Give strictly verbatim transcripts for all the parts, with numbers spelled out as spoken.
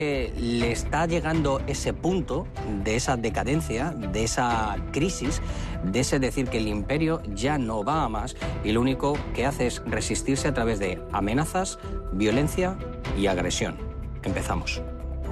Eh, le está llegando ese punto de esa decadencia, de esa crisis, de ese decir que el imperio ya no va a más y lo único que hace es resistirse a través de amenazas, violencia y agresión. Empezamos.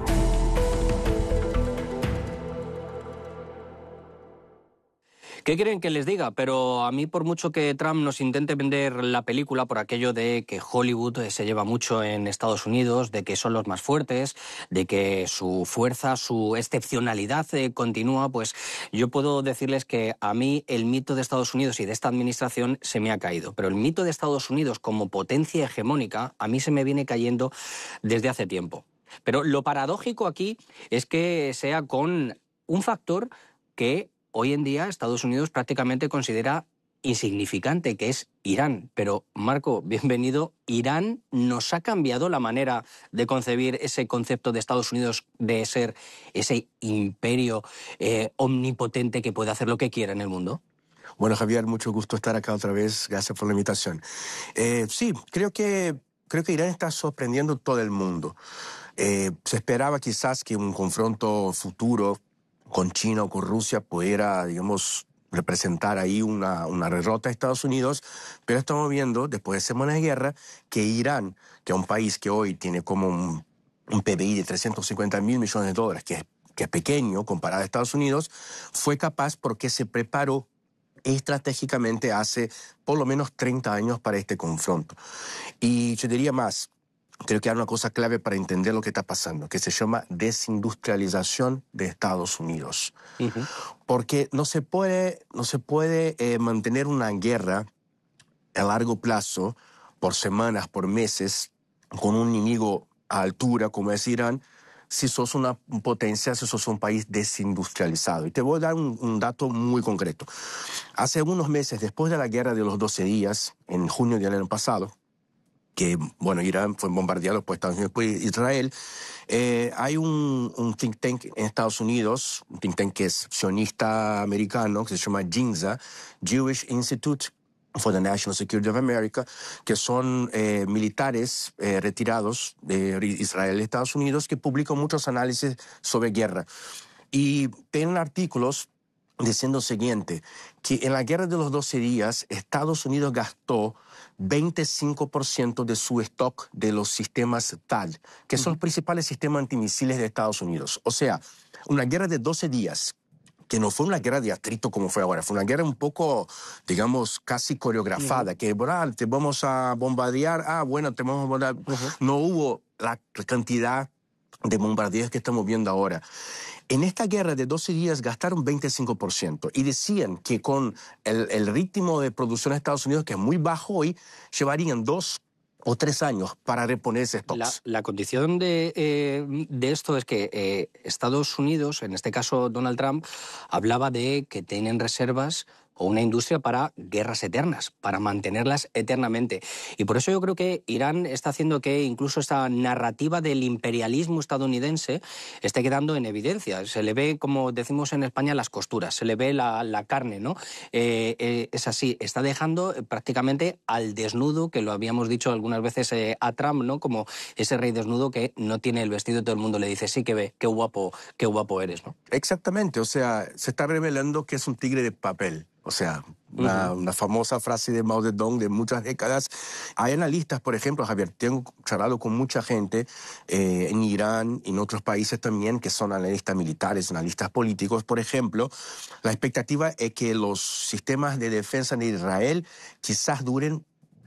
¿Qué quieren que les diga? Pero a mí, por mucho que Trump nos intente vender la película por aquello de que Hollywood se lleva mucho en Estados Unidos, de que son los más fuertes, de que su fuerza, su excepcionalidad eh, continúa, pues yo puedo decirles que a mí el mito de Estados Unidos y de esta administración se me ha caído. Pero el mito de Estados Unidos como potencia hegemónica a mí se me viene cayendo desde hace tiempo. Pero lo paradójico aquí es que sea con un factor que hoy en día Estados Unidos prácticamente considera insignificante, que es Irán. Pero, Marco, bienvenido. Irán nos ha cambiado la manera de concebir ese concepto de Estados Unidos de ser ese imperio eh, omnipotente que puede hacer lo que quiera en el mundo. Bueno, Javier, mucho gusto estar acá otra vez. Gracias por la invitación. Eh, sí, creo que, creo que Irán está sorprendiendo a todo el mundo. Eh, se esperaba quizás que un confronto futuro con China o con Rusia pudiera, digamos, representar ahí una, una derrota a Estados Unidos, pero estamos viendo, después de semanas de guerra, que Irán, que es un país que hoy tiene como un, un P B I de trescientos cincuenta mil millones de dólares, que es, que es pequeño comparado a Estados Unidos, fue capaz porque se preparó estratégicamente hace por lo menos treinta años para este confronto. Y yo diría más, creo que hay una cosa clave para entender lo que está pasando, que se llama desindustrialización de Estados Unidos. Uh-huh. Porque no se puede, no se puede eh, mantener una guerra a largo plazo, por semanas, por meses, con un enemigo a altura como es Irán, si sos una potencia, si sos un país desindustrializado. Y te voy a dar un, un dato muy concreto. Hace unos meses, después de la guerra de los doce días, en junio del año pasado, que, bueno, Irán fue bombardeado por Estados Unidos, por Israel, eh, hay un, un think tank en Estados Unidos, un think tank que es sionista americano, que se llama JINSA, Jewish Institute for the National Security of America, que son eh, militares eh, retirados de Israel y Estados Unidos, que publican muchos análisis sobre guerra. Y tienen artículos diciendo lo siguiente, que en la guerra de los doce días, Estados Unidos gastó veinticinco por ciento de su stock de los sistemas T A D, que son uh-huh. los principales sistemas antimisiles de Estados Unidos. O sea, una guerra de doce días, que no fue una guerra de atrito como fue ahora, fue una guerra un poco, digamos, casi coreografada, uh-huh. que, bueno, te vamos a bombardear, ah, bueno, te vamos a bombardear. Uh-huh. No hubo la cantidad de bombardeos que estamos viendo ahora. En esta guerra de doce días gastaron veinticinco por ciento y decían que con el, el ritmo de producción de Estados Unidos, que es muy bajo hoy, llevarían dos o tres años para reponer ese stock. La, la condición de, eh, de esto es que eh, Estados Unidos, en este caso Donald Trump, hablaba de que tienen reservas o una industria para guerras eternas, para mantenerlas eternamente. Y por eso yo creo que Irán está haciendo que incluso esta narrativa del imperialismo estadounidense esté quedando en evidencia. Se le ve, como decimos en España, las costuras, se le ve la, la carne, ¿no? Eh, eh, es así, está dejando prácticamente al desnudo, que lo habíamos dicho algunas veces eh, a Trump, ¿no? Como ese rey desnudo que no tiene el vestido y todo el mundo le dice, sí que ve, qué guapo, qué guapo eres, ¿no? Exactamente, o sea, se está revelando que es un tigre de papel. O sea, una, uh-huh. una famosa frase de Mao Zedong de muchas décadas. Hay analistas, por ejemplo, Javier, tengo charlado con mucha gente eh, en Irán y en otros países también que son analistas militares, analistas políticos. Por ejemplo, la expectativa es que los sistemas de defensa de Israel quizás duren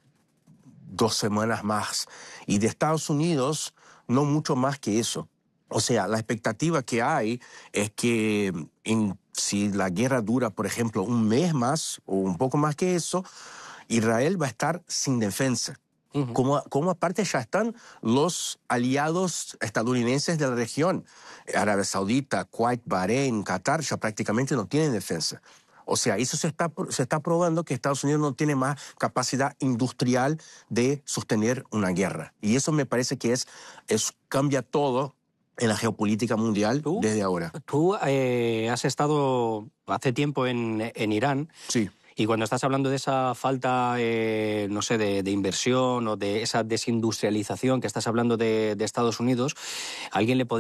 dos semanas más. Y de Estados Unidos, no mucho más que eso. O sea, la expectativa que hay es que en, si la guerra dura, por ejemplo, un mes más o un poco más que eso, Israel va a estar sin defensa. Uh-huh. Como, como aparte ya están los aliados estadounidenses de la región. Arabia Saudita, Kuwait, Bahrein, Qatar ya prácticamente no tienen defensa. O sea, eso se está, se está probando que Estados Unidos no tiene más capacidad industrial de sostener una guerra. Y eso me parece que es, es cambia todo en la geopolítica mundial ¿Tú, desde ahora. Tú eh, has estado hace tiempo en, en Irán. Sí. Y cuando estás hablando de esa falta, eh, no sé, de, de inversión o de esa desindustrialización que estás hablando de, de Estados Unidos, alguien le podría